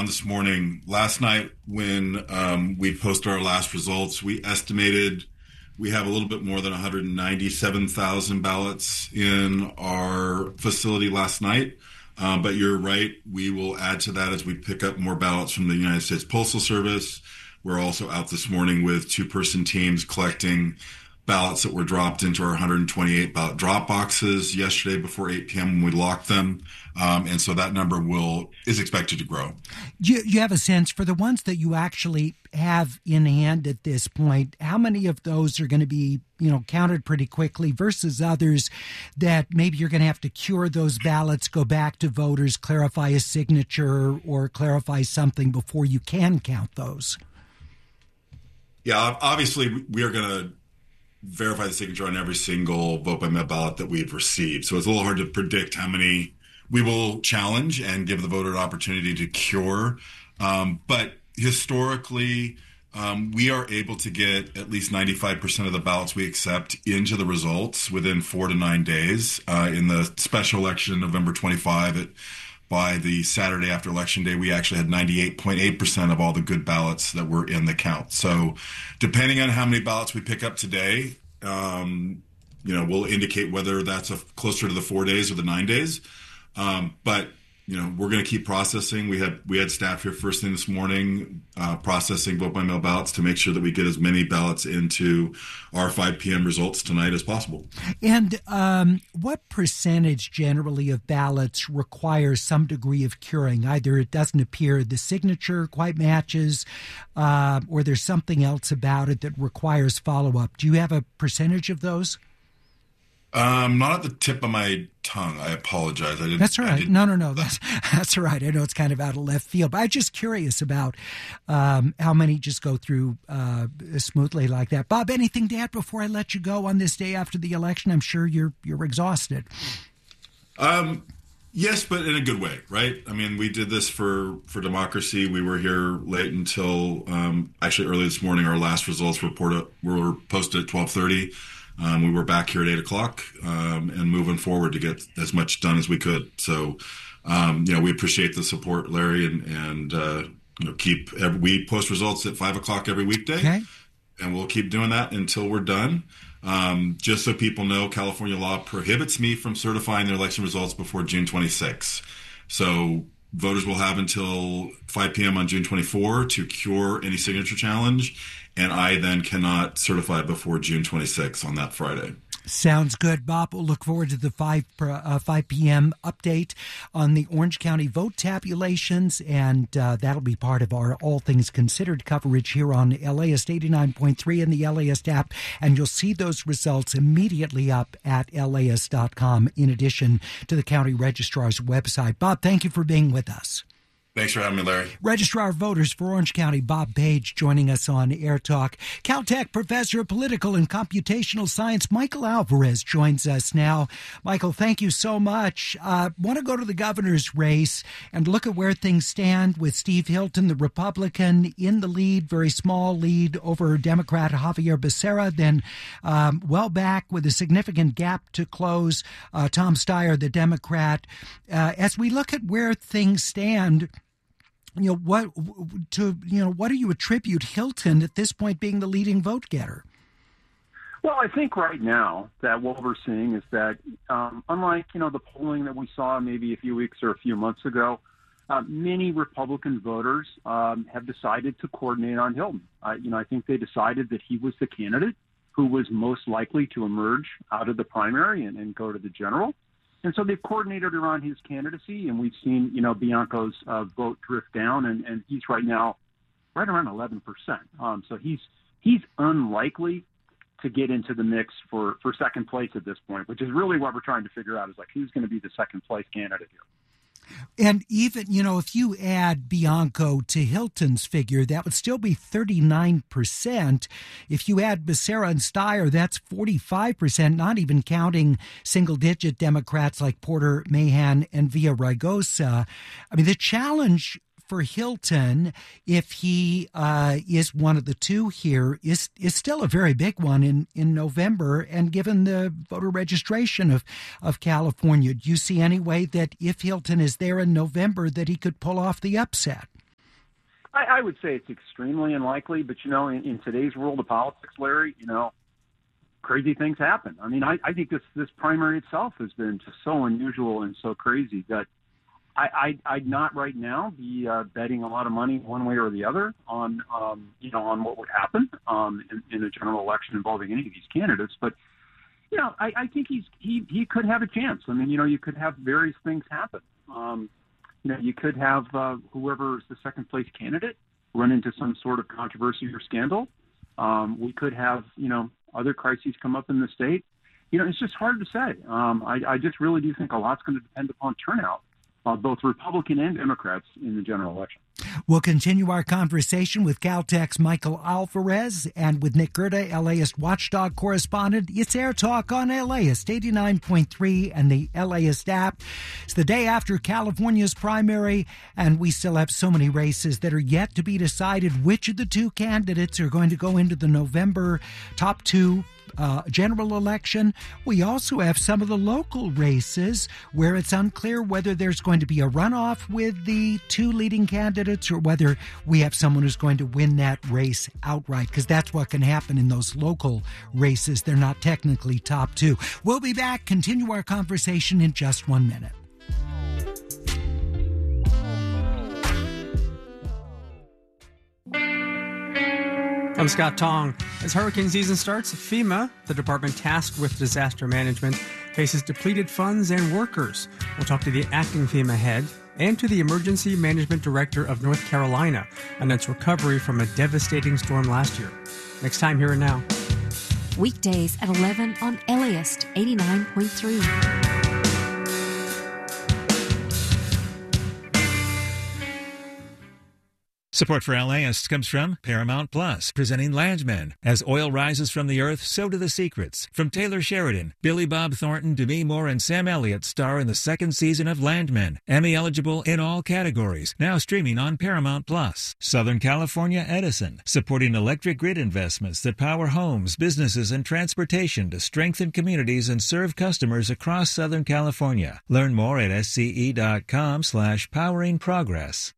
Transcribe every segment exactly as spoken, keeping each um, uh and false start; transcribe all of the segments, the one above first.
around this morning. Last night, when um, we posted our last results, we estimated we have a little bit more than one hundred ninety-seven thousand ballots in our facility last night. Um, but you're right, we will add to that as we pick up more ballots from the United States Postal Service. We're also out this morning with two-person teams collecting ballots that were dropped into our one hundred twenty-eight ballot drop boxes yesterday before eight p.m. when we locked them. Um, and so that number will is expected to grow. You, you have a sense for the ones that you actually have in hand at this point, how many of those are going to be, you know, counted pretty quickly versus others that maybe you're going to have to cure those ballots, go back to voters, clarify a signature or clarify something before you can count those? Yeah, obviously we are going to verify the signature on every single vote by mail ballot that we've received. So it's a little hard to predict how many we will challenge and give the voter an opportunity to cure. Um, but historically, um, we are able to get at least ninety-five percent of the ballots we accept into the results within four to nine days. Uh, in the special election, November twenty-fifth, it, by the Saturday after Election Day, we actually had ninety-eight point eight percent of all the good ballots that were in the count. So depending on how many ballots we pick up today, um, you know, will indicate whether that's a, closer to the four days or the nine days. Um, but, you know, we're going to keep processing. We had we had staff here first thing this morning uh, processing vote by mail ballots to make sure that we get as many ballots into our five p.m. results tonight as possible. And um, what percentage generally of ballots require some degree of curing? Either it doesn't appear the signature quite matches uh, or there's something else about it that requires follow-up. Do you have a percentage of those? Um, not at the tip of my tongue. I apologize. I didn't. That's all right. Didn't, no, no, no. That's that's all right. I know it's kind of out of left field, but I'm just curious about um, how many just go through uh, smoothly like that. Bob, anything to add before I let you go on this day after the election? I'm sure you're you're exhausted. Um, yes, but in a good way, right? I mean, we did this for for democracy. We were here late until um, actually early this morning. Our last results report were posted at twelve thirty. Um, we were back here at eight o'clock um, and moving forward to get as much done as we could. So, um, you know, we appreciate the support, Larry, and, and uh, you know, keep every, we post results at five o'clock every weekday, okay. And we'll keep doing that until we're done. Um, just so people know, California law prohibits me from certifying their election results before June twenty-sixth. So voters will have until five p.m. on June twenty-fourth to cure any signature challenge. And I then cannot certify before June twenty-sixth on that Friday. Sounds good, Bob. We'll look forward to the five p.m. update on the Orange County vote tabulations, and uh, that'll be part of our All Things Considered coverage here on L A S eighty-nine point three and the L A S app, and you'll see those results immediately up at L A S dot com in addition to the County Registrar's website. Bob, thank you for being with us. Thanks for having me, Larry. Registrar of Voters for Orange County, Bob Page, joining us on Air Talk. Caltech Professor of Political and Computational Science, Michael Alvarez, joins us now. Michael, thank you so much. I uh, want to go to the governor's race and look at where things stand with Steve Hilton, the Republican, in the lead, very small lead over Democrat Xavier Becerra. Then um, well back with a significant gap to close, uh, Tom Steyer, the Democrat. Uh, as we look at where things stand, You know, what to you know, what do you attribute Hilton at this point being the leading vote getter? Well, I think right now that what we're seeing is that um, unlike, you know, the polling that we saw maybe a few weeks or a few months ago, uh, many Republican voters um, have decided to coordinate on Hilton. Uh, you know, I think they decided that he was the candidate who was most likely to emerge out of the primary and, and go to the general. And so they've coordinated around his candidacy, and we've seen, you know, Bianco's uh, vote drift down, and, and he's right now right around eleven percent. Um, so he's he's unlikely to get into the mix for, for second place at this point, which is really what we're trying to figure out is like who's going to be the second place candidate here. And even, you know, if you add Bianco to Hilton's figure, that would still be thirty-nine percent. If you add Becerra and Steyer, that's forty-five percent, not even counting single-digit Democrats like Porter, Mahan, and Villaraigosa. I mean, the challenge for Hilton, if he uh, is one of the two here, is is still a very big one in, in November. And given the voter registration of, of California, do you see any way that if Hilton is there in November that he could pull off the upset? I, I would say it's extremely unlikely, but, you know, in, in today's world of politics, Larry, you know, crazy things happen. I mean, I, I think this, this primary itself has been just so unusual and so crazy that I, I, I'd not right now be uh, betting a lot of money one way or the other on, um, you know, on what would happen um, in, in a general election involving any of these candidates. But, you know, I, I think he's he, he could have a chance. I mean, you know, you could have various things happen. Um, you know, you could have uh, whoever is the second place candidate run into some sort of controversy or scandal. Um, we could have, you know, other crises come up in the state. You know, it's just hard to say. Um, I, I just really do think a lot's going to depend upon turnout. Uh, both Republican and Democrats in the general election. We'll continue our conversation with Caltech's Michael Alvarez and with Nick Gerda, LAist Watchdog correspondent. It's Air Talk on LAist eighty-nine point three and the LAist app. It's the day after California's primary, and we still have so many races that are yet to be decided which of the two candidates are going to go into the November top two Uh, general election. We also have some of the local races where it's unclear whether there's going to be a runoff with the two leading candidates or whether we have someone who's going to win that race outright, because that's what can happen in those local races. They're not technically top two. We'll be back, continue our conversation in just one minute. I'm Scott Tong. As hurricane season starts, FEMA, the department tasked with disaster management, faces depleted funds and workers. We'll talk to the acting FEMA head and to the emergency management director of North Carolina on its recovery from a devastating storm last year. Next time, Here and Now. Weekdays at eleven on LAist eighty-nine point three. Support for LAist comes from Paramount Plus, presenting Landmen. As oil rises from the earth, so do the secrets. From Taylor Sheridan, Billy Bob Thornton, Demi Moore, and Sam Elliott star in the second season of Landmen. Emmy eligible in all categories. Now streaming on Paramount Plus. Southern California Edison, supporting electric grid investments that power homes, businesses, and transportation to strengthen communities and serve customers across Southern California. Learn more at sce.com slash powering progress.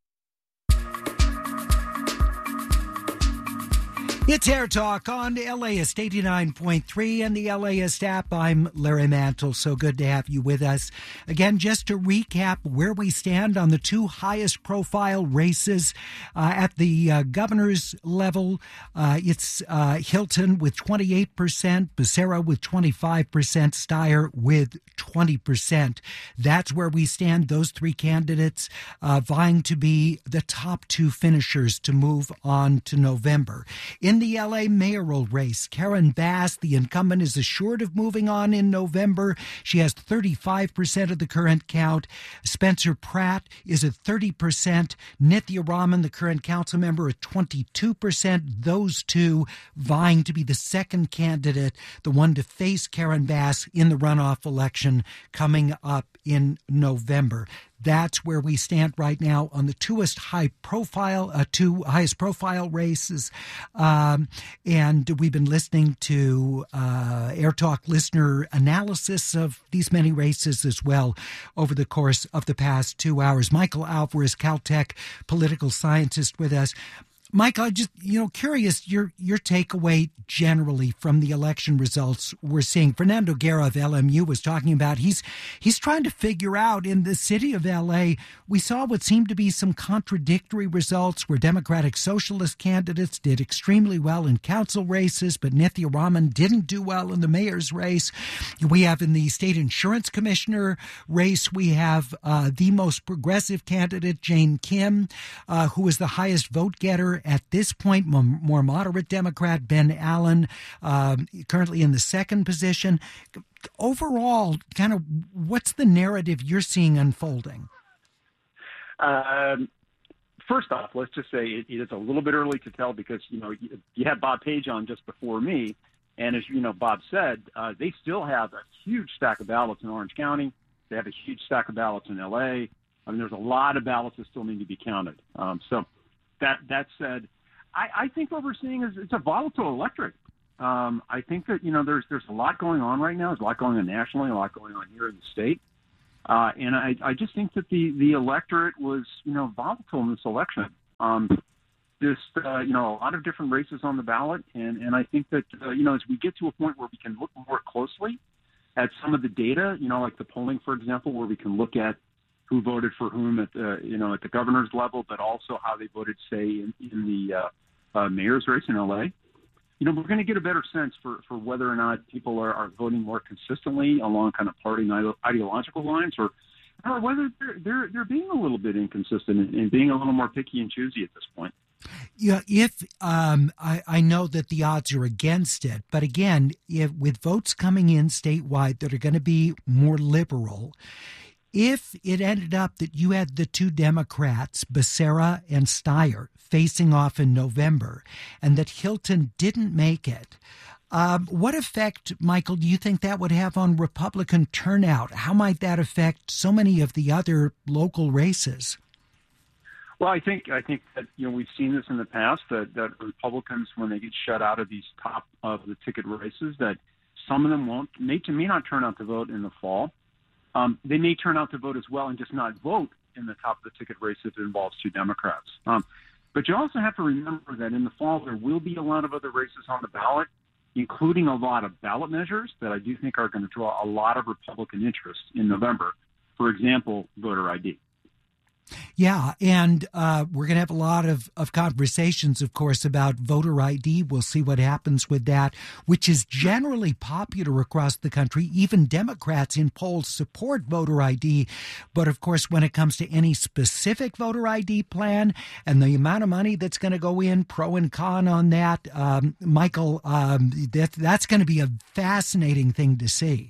It's Air Talk on LAist eighty-nine point three and the LAist app. I'm Larry Mantle. So good to have you with us. Again, just to recap where we stand on the two highest profile races uh, at the uh, governor's level. Uh, it's uh, Hilton with twenty-eight percent, Becerra with twenty-five percent, Steyer with twenty percent. That's where we stand. Those three candidates uh, vying to be the top two finishers to move on to November. In In the L A mayoral race, Karen Bass, the incumbent, is assured of moving on in November. She has thirty-five percent of the current count. Spencer Pratt is at thirty percent. Nithya Raman, the current council member, at twenty-two percent. Those two vying to be the second candidate, the one to face Karen Bass in the runoff election coming up in November. That's where we stand right now on the twoest high profile, uh, two highest profile races. Um, and we've been listening to uh, Air Talk listener analysis of these many races as well over the course of the past two hours. Michael Alvarez, Caltech political scientist, with us. Michael, just, you know, curious your your takeaway generally from the election results we're seeing. Fernando Guerra of L M U was talking about he's he's trying to figure out in the city of L A. We saw what seemed to be some contradictory results where Democratic Socialist candidates did extremely well in council races, but Nithya Raman didn't do well in the mayor's race. We have in the state insurance commissioner race, we have uh, the most progressive candidate, Jane Kim, uh, who is the highest vote getter at this point, more moderate Democrat Ben Allen, uh, currently in the second position. Overall, kind of what's the narrative you're seeing unfolding? Um, first off, let's just say it, it is a little bit early to tell because, you know, you, you had Bob Page on just before me. And as you know, Bob said, uh, they still have a huge stack of ballots in Orange County. They have a huge stack of ballots in L A. I mean, there's a lot of ballots that still need to be counted. Um, so that that said, I, I think what we're seeing is it's a volatile electorate. Um, I think that, you know, there's there's a lot going on right now. There's a lot going on nationally, a lot going on here in the state. Uh, and I, I just think that the, the electorate was, you know, volatile in this election. Um, just, uh, you know, a lot of different races on the ballot. And, and I think that, uh, you know, as we get to a point where we can look more closely at some of the data, you know, like the polling, for example, where we can look at who voted for whom at the, you know, at the governor's level, but also how they voted, say, in, in the uh, uh, mayor's race in L A. You know, we're going to get a better sense for, for whether or not people are, are voting more consistently along kind of party and ideological lines, or, or whether they're, they're they're being a little bit inconsistent and, and being a little more picky and choosy at this point. Yeah, if um, I, I know that the odds are against it, but again, if with votes coming in statewide that are going to be more liberal, if it ended up that you had the two Democrats, Becerra and Steyer, facing off in November, and that Hilton didn't make it, um, what effect, Michael, do you think that would have on Republican turnout? How might that affect so many of the other local races? Well, I think I think that, you know, we've seen this in the past, that, that Republicans, when they get shut out of these top of the ticket races, that some of them won't may, may not turn out to vote in the fall. Um, they may turn out to vote as well and just not vote in the top of the ticket race if it involves two Democrats. Um, but you also have to remember that in the fall there will be a lot of other races on the ballot, including a lot of ballot measures that I do think are going to draw a lot of Republican interest in November. For example, voter I D. Yeah, and uh, we're going to have a lot of, of conversations, of course, about voter I D. We'll see what happens with that, which is generally popular across the country. Even Democrats in polls support voter I D. But, of course, when it comes to any specific voter I D plan and the amount of money that's going to go in, pro and con on that, um, Michael, um, that, that's going to be a fascinating thing to see.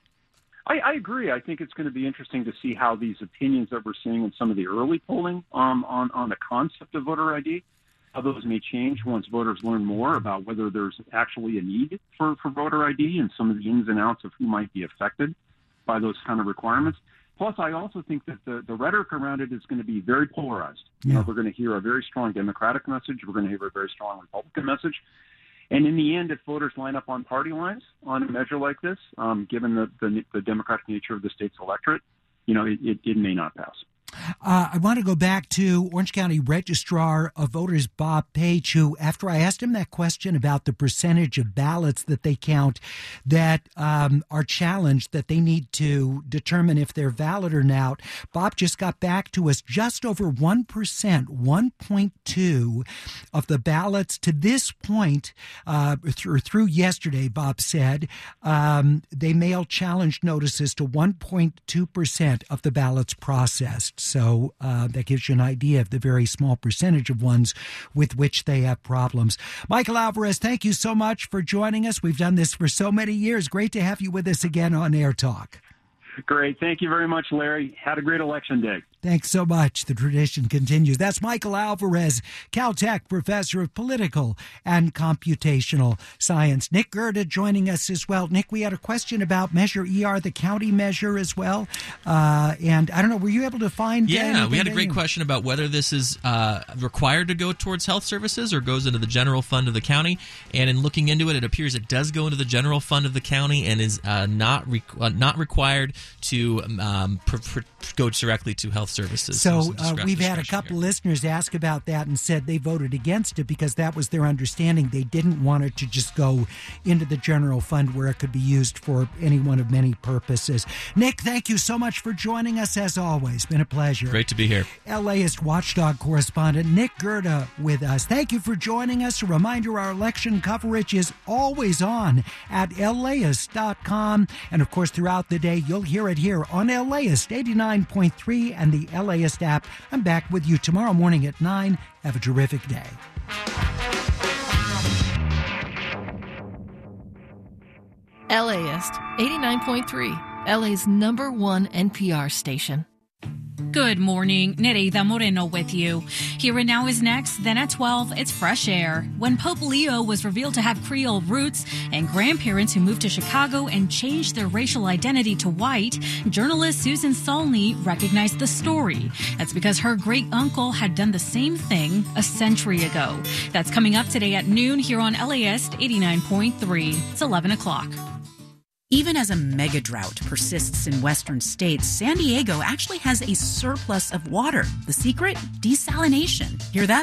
I, I agree. I think it's going to be interesting to see how these opinions that we're seeing in some of the early polling um, on, on the concept of voter I D, how those may change once voters learn more about whether there's actually a need for, for voter I D and some of the ins and outs of who might be affected by those kind of requirements. Plus, I also think that the, the rhetoric around it is going to be very polarized. Yeah. You know, we're going to hear a very strong Democratic message. We're going to hear a very strong Republican message. And in the end, if voters line up on party lines on a measure like this, um, given the, the, the democratic nature of the state's electorate, you know, it, it, it may not pass. Uh, I want to go back to Orange County Registrar of Voters Bob Page, who, after I asked him that question about the percentage of ballots that they count that um, are challenged, that they need to determine if they're valid or not, Bob just got back to us. Just over one percent, one point two of the ballots to this point, uh, through, through yesterday, Bob said, um, they mailed challenge notices to one point two percent of the ballots processed. So uh, that gives you an idea of the very small percentage of ones with which they have problems. Michael Alvarez, thank you so much for joining us. We've done this for so many years. Great to have you with us again on Air Talk. Great. Thank you very much, Larry. Had a great election day. Thanks so much. The tradition continues. That's Michael Alvarez, Caltech professor of political and computational science. Nick Gerda joining us as well. Nick, we had a question about Measure E R, the county measure as well. Uh, and I don't know, were you able to find Yeah, we had a great question about whether this is uh, required to go towards health services or goes into the general fund of the county. And in looking into it, it appears it does go into the general fund of the county and is uh, not re- uh, not required to um, pr- pr- go directly to health services. So uh, we've had a couple here. listeners ask about that and said they voted against it because that was their understanding. They didn't want it to just go into the general fund where it could be used for any one of many purposes. Nick, thank you so much for joining us as always. Been a pleasure. Great to be here. LAist Watchdog correspondent Nick Gerda with us. Thank you for joining us. A reminder, our election coverage is always on at L A ist dot com. And of course, throughout the day, you'll hear it here on LAist eighty-nine point three and the LAist app. I'm back with you tomorrow morning at nine. Have a terrific day. LAist eighty-nine point three, L A's number one N P R station. Good morning, Nereida Moreno with you. Here and Now is next, then at twelve, it's Fresh Air. When Pope Leo was revealed to have Creole roots and grandparents who moved to Chicago and changed their racial identity to white, journalist Susan Solney recognized the story. That's because her great-uncle had done the same thing a century ago. That's coming up today at noon here on LAist eighty-nine point three. It's eleven o'clock. Even as a mega drought persists in western states, San Diego actually has a surplus of water. The secret? Desalination. Hear that?